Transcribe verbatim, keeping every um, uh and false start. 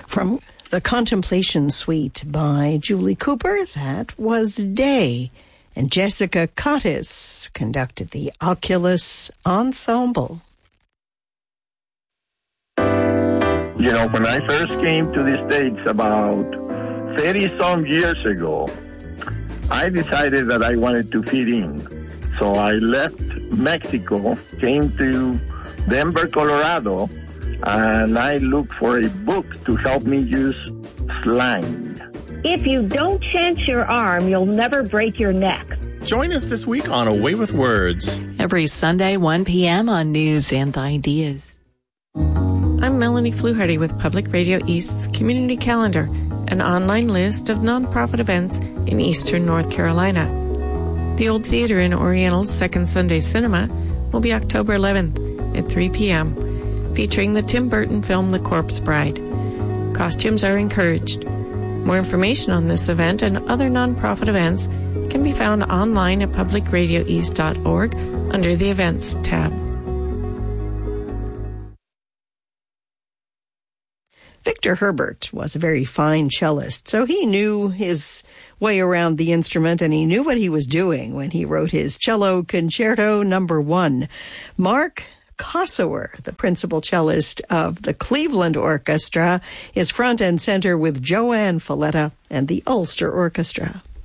From the Contemplation Suite by Julie Cooper, that was Day. And Jessica Cottis conducted the Oculus Ensemble. You know, when I first came to the States about thirty-some years ago, I decided that I wanted to fit in. So I left Mexico, came to Denver, Colorado, and I looked for a book to help me use slang. If you don't chance your arm, you'll never break your neck. Join us this week on A Way with Words. Every Sunday, one p.m. on News and Ideas. I'm Melanie Fluharty with Public Radio East's Community Calendar, an online list of nonprofit events in eastern North Carolina. The Old Theater in Oriental's Second Sunday Cinema will be October eleventh at three p.m., featuring the Tim Burton film The Corpse Bride. Costumes are encouraged. More information on this event and other nonprofit events can be found online at public radio east dot org under the Events tab. Victor Herbert was a very fine cellist, so he knew his way around the instrument, and he knew what he was doing when he wrote his Cello Concerto Number One. Mark Kossower, the principal cellist of the Cleveland Orchestra, is front and center with Joanne Falletta and the Ulster Orchestra.